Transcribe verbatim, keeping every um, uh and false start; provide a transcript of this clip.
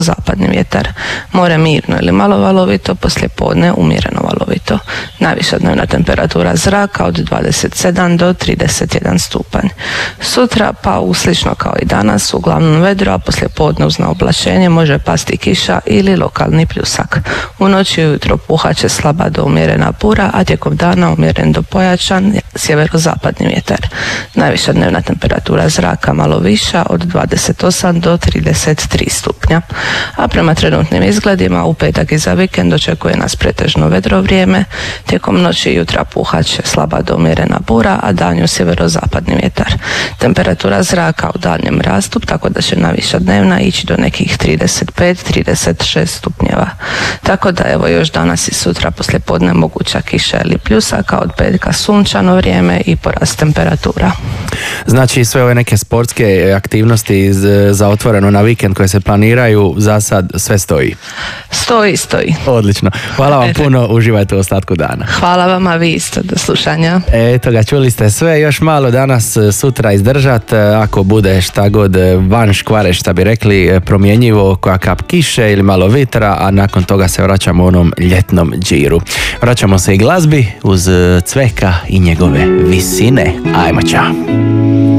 zapadni vjetar. More mirno ili malo valovito, poslijepodne umjereno valovito. Najviša dnevna temperatura zraka od dvadeset sedam do trideset jedan stupanj. Sutra pa slično kao i danas, uglavnom vedro, a poslijepodne uz naoblačenje može pasti kiša ili lokalni pljusak. U noći i ujutro puhat će slaba do umjerena bura, a tijekom dana umjeren do pojačan sjeverozapadni vjetar. Najviša dnevna temperatura zraka malo viša od dvadeset osam do trideset tri stupnja. A prema trenutnim izgledima u petak i za vikend očekuje nas pretežno vedro vrijeme. Tijekom noći i jutra puhat će slaba do umjerena bura, a danju sjeverozapadni vjetar. Temperatura zraka u daljnjem rastu, tako da će najviša dnevna ići do nekih trideset pet do trideset šest stupnjeva. Tako da evo još danas i sutra poslijepodne moguća kiša ili pljusaka, od petka sunčano vrijeme i porast temperatura. Znači sve ove neke sportske aktivnosti za otvoreno na vikend koje se planiraju, za sad sve stoji? Stoji, stoji. Odlično. Hvala vam puno, uživajte u ostatku dana. Hvala vam, a vi isto, do slušanja. Eto ga, čuli ste sve, još malo danas, sutra izdržat, ako bude šta god van škvare, šta bi rekli, promjenjivo, koja kap kiše ili malo vitra, a nakon toga se vraćamo u onom ljetnom džiru. Vraćamo se i glazbi uz Cveka i njegove visine. Ajmo, čao.